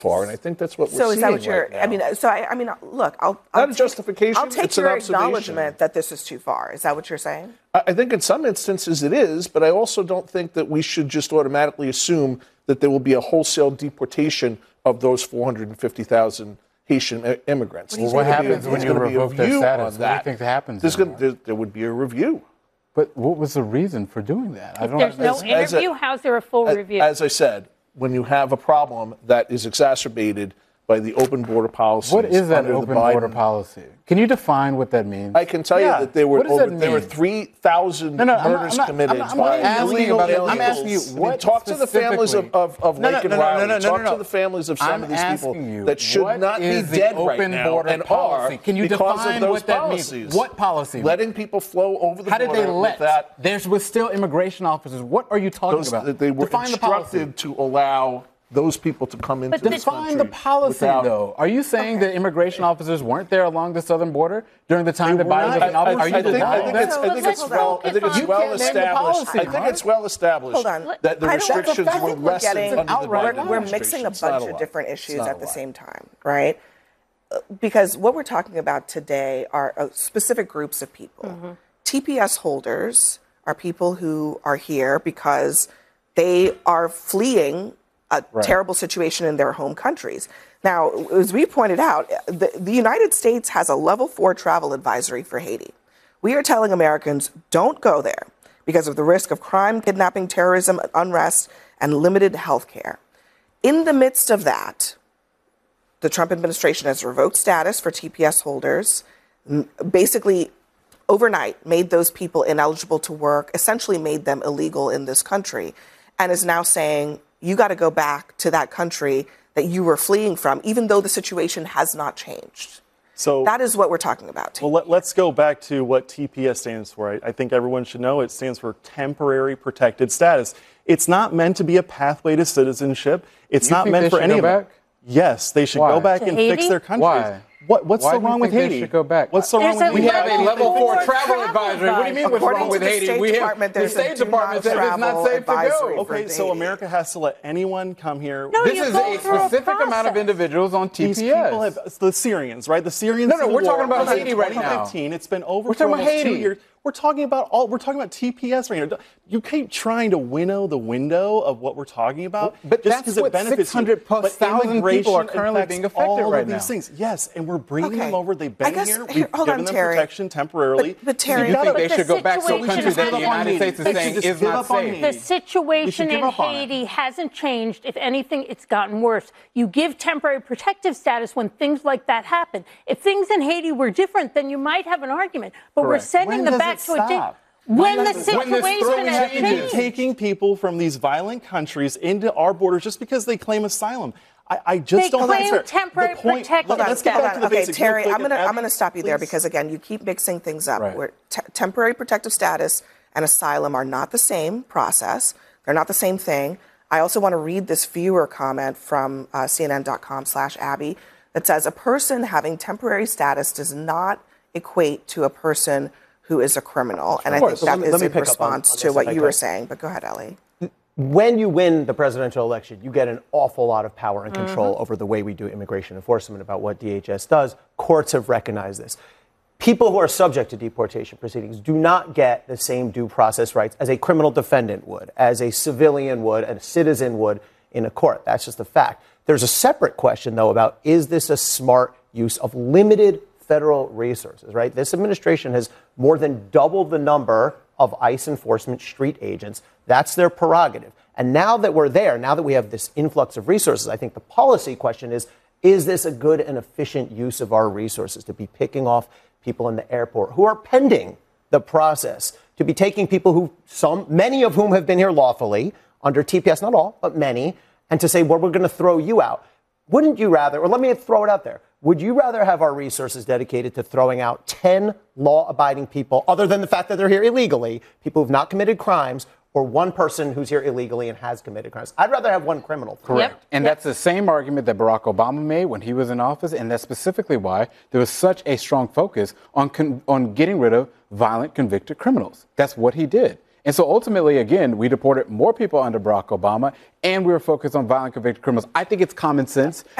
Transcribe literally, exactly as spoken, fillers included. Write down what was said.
far, and I think that's what we're so seeing is that what you're? right now. I mean, so I, I mean, look, I'll, I'll not take, a justification. I'll take it's your an observation. acknowledgement that this is too far. Is that what you're saying? I, I think in some instances it is, but I also don't think that we should just automatically assume that there will be a wholesale deportation of those four hundred fifty thousand Haitian immigrants. Well, what happens when you revoke their status? What do you think happens? There's gonna, there, there would be a review. But what was the reason for doing that? I don't If there's no as, interview, as a, how's there a full as, review? As I said, when you have a problem that is exacerbated by the open border policy. What is that open border policy? Can you define what that means? I can tell yeah. you that there were over, that there were three thousand no, no, murders I'm not, committed I'm not, by I'm illegal aliens. I'm asking you, what I mean, talk to the families of, of, of no, Lake no, and no, Riley. No, no, no, talk no, no. to the families of some I'm of these people you, that should not be dead right now and policy? are Can you because define of those what that policies. Means? What policy? Letting people flow over the How border. How did they let? That, there was still immigration officers. What are you talking those, about? They were define instructed to allow those people to come into but this define country the policy, without, though. Are you saying okay. that immigration officers weren't there along the southern border during the time they that Biden was in office? Are you I think, I think it's, so I think it's well, I think it's well established. I think it's well established that the restrictions were lessened getting, under the Biden We're, we're mixing a bunch of different issues at the lot. same time, right? Because what we're talking about today are uh, specific groups of people. Mm-hmm. T P S holders are people who are here because they are fleeing a right. terrible situation in their home countries. Now, as we pointed out, the, the United States has a level four travel advisory for Haiti. We are telling Americans, don't go there because of the risk of crime, kidnapping, terrorism, unrest, and limited health care. In the midst of that, the Trump administration has revoked status for T P S holders, basically overnight made those people ineligible to work, essentially made them illegal in this country, and is now saying, you got to go back to that country that you were fleeing from, even though the situation has not changed. So that is what we're talking about. Well, let, let's go back to what T P S stands for. I, I think everyone should know it stands for Temporary Protected Status. It's not meant to be a pathway to citizenship. It's you not think meant they for should any go of back? it. Yes, they should Why? go back to and Haiti? fix their countries. Why? What, what's Why so do you wrong with think Haiti? they should go back? What's so There's wrong with a We Haiti? have a level four Travel travel advisory. What do you mean what's According wrong with to the Haiti? State We have Department, the there's a State do Department not said it's not travel safe to advisory go. for Okay, so Haiti. America has to let anyone come here. No, This you is go a through a specific amount of process. individuals on T P S. These people have, the Syrians, right? The Syrians. No, no, civil we're talking war about was in Haiti right now. twenty fifteen. It's been over We're for talking about almost two Haiti. years. We're talking about all. We're talking about T P S right now. You keep trying to winnow the window of what we're talking about, but just that's because it what benefits six hundred you. plus But thousand people are currently affects being affected all right of these now. things. Yes, and we're bringing Okay. them over. They've I been guess- here. here, We've hold given on, them Terry. protection temporarily. But, but Terry, Do you think But they the should go back to a situation country that the in United Haiti- States is They should saying just is give not up on safe? Haiti. The We should situation give in up on it. Haiti hasn't changed. If anything, it's gotten worse. You give temporary protective status when things like that happen. If things in Haiti were different, then you might have an argument. But we're Correct. sending When them does back it to a di- stop? when the When does it- when this situation throwing has changes. changed. Taking people from these violent countries into our borders just because they claim asylum. I, I just They don't think claim it's fair. temporary The point- protected Hold on, let's get Hold back on. to the Okay, basics real Terry, quick. I'm gonna Abby, I'm gonna stop you there please. because again, you keep mixing things up. Right. Where te- temporary protective status and asylum are not the same process. They're not the same thing. I also want to read this viewer comment from uh, C N N dot com slash Abby that says a person having temporary status does not equate to a person who is a criminal, and I Sure. think So that let me- is let me in pick up on- response on to this, what if I you were could. saying. But go ahead, Ellie. When you win the presidential election, you get an awful lot of power and control Mm-hmm. over the way we do immigration enforcement, about what D H S does. Courts have recognized this. People who are subject to deportation proceedings do not get the same due process rights as a criminal defendant would, as a civilian would, and a citizen would in a court. That's just a fact. There's a separate question, though, about is this a smart use of limited federal resources, right? This administration has more than doubled the number of ICE enforcement street agents. That's their prerogative. And now that we're there, now that we have this influx of resources, I think the policy question is, is this a good and efficient use of our resources to be picking off people in the airport who are pending the process, to be taking people who, some, many of whom have been here lawfully under T P S, not all, but many, and to say, well, we're going to throw you out. Wouldn't you rather, or let me throw it out there, would you rather have our resources dedicated to throwing out ten law-abiding people, other than the fact that they're here illegally, people who've not committed crimes, or one person who's here illegally and has committed crimes? I'd rather have one criminal. Correct. Yep. And yep. that's the same argument that Barack Obama made when he was in office, and that's specifically why there was such a strong focus on con- on getting rid of violent convicted criminals. That's what he did. And so ultimately, again, we deported more people under Barack Obama, and we were focused on violent convicted criminals. I think it's common sense.